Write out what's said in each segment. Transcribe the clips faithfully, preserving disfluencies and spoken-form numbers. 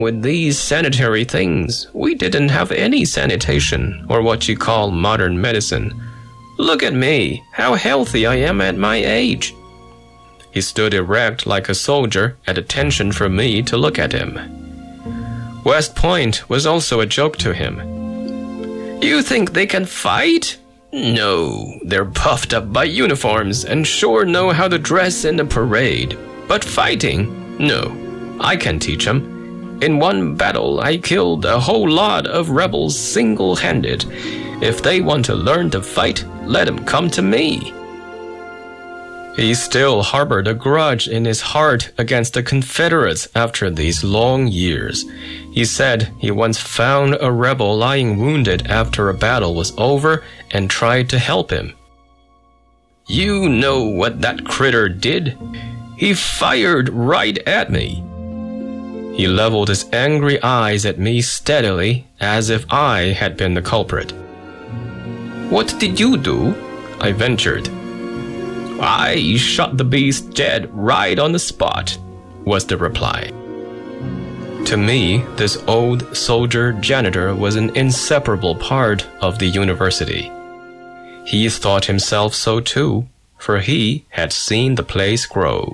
With these sanitary things, we didn't have any sanitation, or what you call modern medicine. Look at me, how healthy I am at my age. He stood erect like a soldier, at attention for me to look at him. West Point was also a joke to him. You think they can fight? No, they're puffed up by uniforms and sure know how to dress in a parade. But fighting? No, I can teach them. In one battle, I killed a whole lot of rebels single-handed. If they want to learn to fight, let them come to me. He still harbored a grudge in his heart against the Confederates after these long years. He said he once found a rebel lying wounded after a battle was over and tried to help him. You know what that critter did? He fired right at me. He leveled his angry eyes at me steadily, as if I had been the culprit. What did you do? I ventured. I shot the beast dead right on the spot, was the reply. To me, this old soldier janitor was an inseparable part of the university. He thought himself so too, for he had seen the place grow.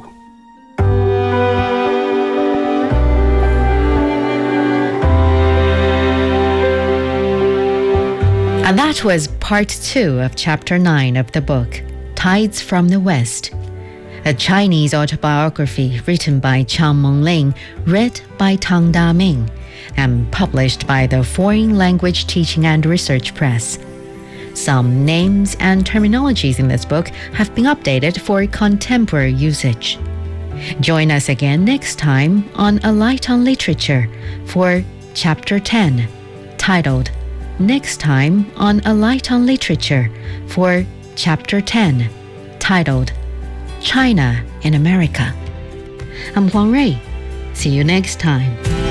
And that was part two of chapter nine of the book, Tides from the West, a Chinese autobiography written by Chiang Meng-ling, read by Tang Da-ming, and published by the Foreign Language Teaching and Research Press. Some names and terminologies in this book have been updated for contemporary usage. Join us again next time on A Light on Literature for chapter ten, titled Next Time on A Light on Literature for Chapter ten, titled China in America. I'm Huang Rui. See you next time.